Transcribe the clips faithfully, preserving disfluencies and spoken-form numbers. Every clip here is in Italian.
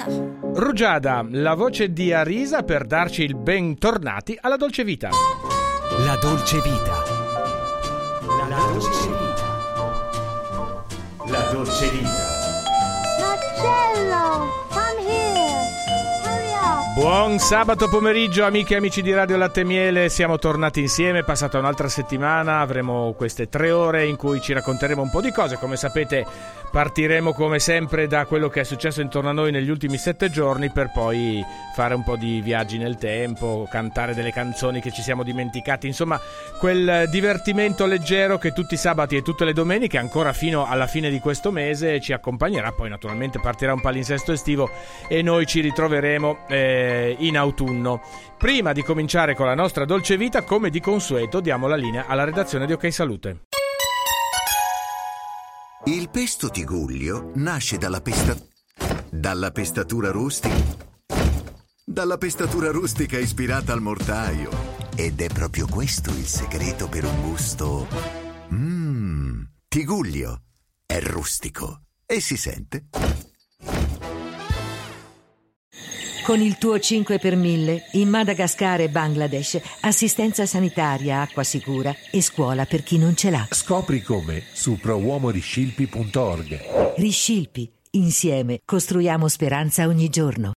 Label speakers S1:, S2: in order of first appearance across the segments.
S1: Rugiada, la voce di Arisa per darci il bentornati alla Dolce Vita.
S2: La Dolce Vita. La Dolce Vita. La Dolce Vita.
S3: Marcello, come here. Hurry up.
S1: Buon sabato pomeriggio amiche e amici di Radio Latte e Miele, siamo tornati insieme, è passata un'altra settimana, avremo queste tre ore in cui ci racconteremo un po' di cose. Come sapete partiremo come sempre da quello che è successo intorno a noi negli ultimi sette giorni per poi fare un po' di viaggi nel tempo, cantare delle canzoni che ci siamo dimenticati, insomma quel divertimento leggero che tutti i sabati e tutte le domeniche ancora fino alla fine di questo mese ci accompagnerà. Poi naturalmente partirà un palinsesto estivo e noi ci ritroveremo eh, in autunno. Prima di cominciare con la nostra Dolce Vita, come di consueto, diamo la linea alla redazione di Ok Salute.
S4: Il pesto Tigullio nasce dalla pesta... dalla pestatura rustica... dalla pestatura rustica ispirata al mortaio. Ed è proprio questo il segreto per un gusto... Mmm... Tigullio è rustico e si sente.
S5: Con il tuo cinque per mille, in Madagascar e Bangladesh, assistenza sanitaria, acqua sicura e scuola per chi non ce l'ha.
S6: Scopri come su prowuomoriscilpi punto org.
S5: Riscilpi. Insieme costruiamo speranza ogni giorno.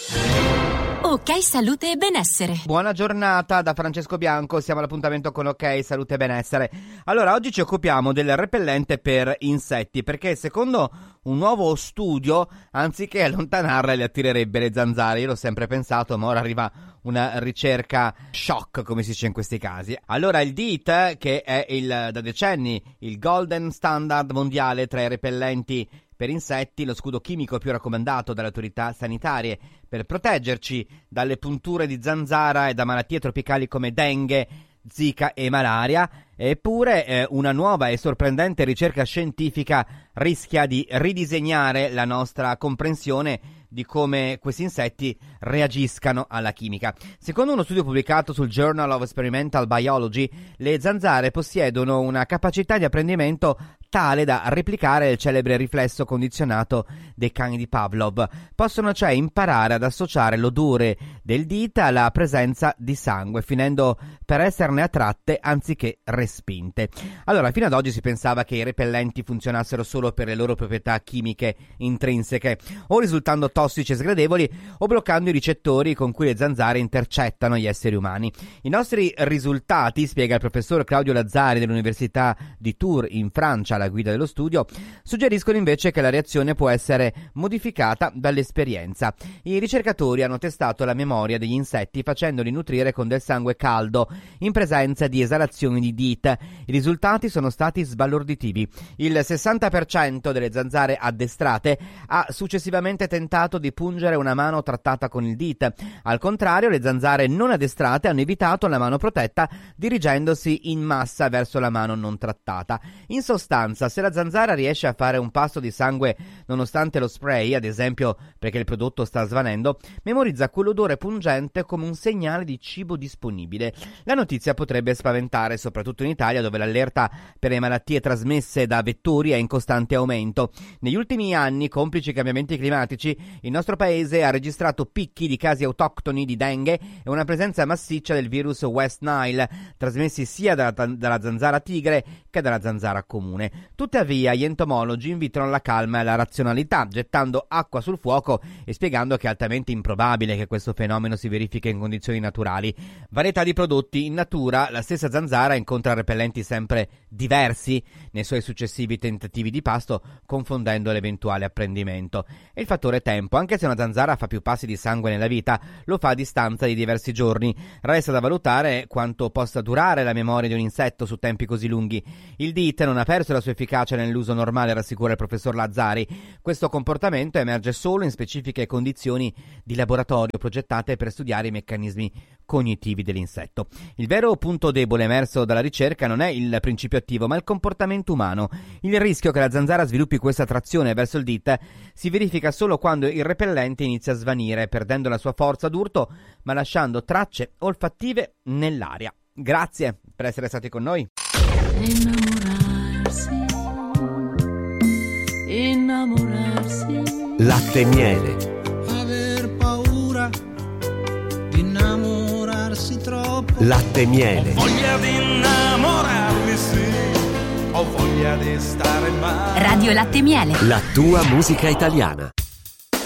S7: Ok Salute e Benessere.
S8: Buona giornata da Francesco Bianco, siamo all'appuntamento con Ok Salute e Benessere. Allora, oggi ci occupiamo del repellente per insetti, perché secondo un nuovo studio, anziché allontanarle, le attirerebbe le zanzare. Io l'ho sempre pensato, ma ora arriva una ricerca shock, come si dice in questi casi. Allora, il D E E T, che è il, da decenni il golden standard mondiale tra i repellenti per insetti, lo scudo chimico più raccomandato dalle autorità sanitarie per proteggerci dalle punture di zanzara e da malattie tropicali come dengue, zika e malaria. Eppure eh, una nuova e sorprendente ricerca scientifica rischia di ridisegnare la nostra comprensione di come questi insetti reagiscano alla chimica. Secondo uno studio pubblicato sul Journal of Experimental Biology, le zanzare possiedono una capacità di apprendimento tale da replicare il celebre riflesso condizionato dei cani di Pavlov. Possono cioè imparare ad associare l'odore del dita alla presenza di sangue, finendo per esserne attratte anziché respinte. Allora, fino ad oggi si pensava che i repellenti funzionassero solo per le loro proprietà chimiche intrinseche, o risultando tossici e sgradevoli, o bloccando i ricettori con cui le zanzare intercettano gli esseri umani. I nostri risultati, spiega il professor Claudio Lazzari dell'Università di Tours in Francia, alla guida dello studio, suggeriscono invece che la reazione può essere modificata dall'esperienza. I ricercatori hanno testato la memoria degli insetti facendoli nutrire con del sangue caldo in presenza di esalazioni di D E E T. I risultati sono stati sbalorditivi. Il sessanta per cento delle zanzare addestrate ha successivamente tentato di pungere una mano trattata con il D E E T. Al contrario, le zanzare non addestrate hanno evitato la mano protetta, dirigendosi in massa verso la mano non trattata. In sostanza, se la zanzara riesce a fare un pasto di sangue nonostante lo spray, ad esempio perché il prodotto sta svanendo, memorizza quell'odore pungente come un segnale di cibo disponibile. La notizia potrebbe spaventare, soprattutto in Italia, dove l'allerta per le malattie trasmesse da vettori è in costante aumento. Negli ultimi anni, complici i cambiamenti climatici, il nostro paese ha registrato picchi di casi autoctoni di dengue e una presenza massiccia del virus West Nile, trasmessi sia dalla, dalla zanzara tigre che dalla zanzara comune. Tuttavia, gli entomologi invitano alla calma e alla razionalità, gettando acqua sul fuoco e spiegando che è altamente improbabile che questo fenomeno si verifichi in condizioni naturali. Varietà di prodotti: in natura la stessa zanzara incontra repellenti sempre diversi nei suoi successivi tentativi di pasto, confondendo l'eventuale apprendimento. E il fattore tempo: anche se una zanzara fa più passi di sangue nella vita, lo fa a distanza di diversi giorni. Resta da valutare quanto possa durare la memoria di un insetto su tempi così lunghi. Il D E E T non ha perso la sua efficacia nell'uso normale, rassicura il professor Lazzari. Questo comportamento emerge solo in specifiche condizioni di laboratorio progettate per studiare i meccanismi cognitivi dell'insetto. Il vero punto debole emerso dalla ricerca non è il principio attivo, ma il comportamento umano. Il rischio che la zanzara sviluppi questa attrazione verso il D E E T si verifica solo quando il repellente inizia a svanire, perdendo la sua forza d'urto, ma lasciando tracce olfattive nell'aria. Grazie per essere stati con noi.
S9: Innamorarsi, innamorarsi,
S2: Latte e Miele.
S9: quasi troppo.
S2: Latte e miele.
S9: Ho voglia di innamorarmi, sì. Ho voglia di stare male.
S7: Radio Latte e Miele.
S2: La tua musica italiana.